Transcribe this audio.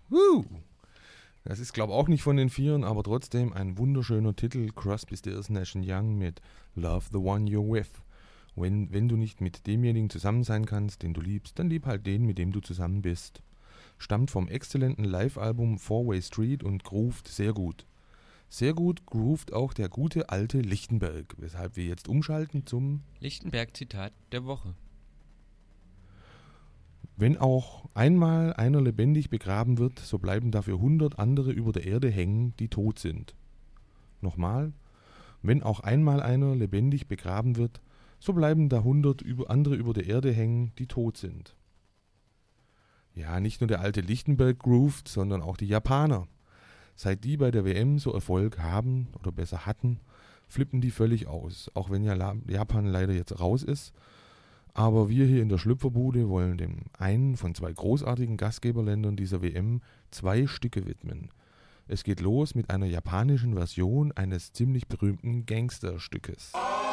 Das ist, glaube ich, auch nicht von den Vieren, aber trotzdem ein wunderschöner Titel. Crosby, Stills, Nash Young mit Love the One You're With. Wenn du nicht mit demjenigen zusammen sein kannst, den du liebst, dann lieb halt den, mit dem du zusammen bist. Stammt vom exzellenten Live-Album Four-Way Street und groovt sehr gut. Sehr gut groovt auch der gute alte Lichtenberg, weshalb wir jetzt umschalten zum Lichtenberg-Zitat der Woche. Wenn auch einmal einer lebendig begraben wird, so bleiben dafür 100 andere über der Erde hängen, die tot sind. Nochmal, wenn auch einmal einer lebendig begraben wird, so bleiben da 100 andere über der Erde hängen, die tot sind. Ja, nicht nur der alte Lichtenberg groovt, sondern auch die Japaner. Seit die bei der WM so Erfolg haben, oder besser hatten, flippen die völlig aus, auch wenn ja Japan leider jetzt raus ist. Aber wir hier in der Schlüpferbude wollen dem einen von 2 großartigen Gastgeberländern dieser WM 2 Stücke widmen. Es geht los mit einer japanischen Version eines ziemlich berühmten Gangsterstückes.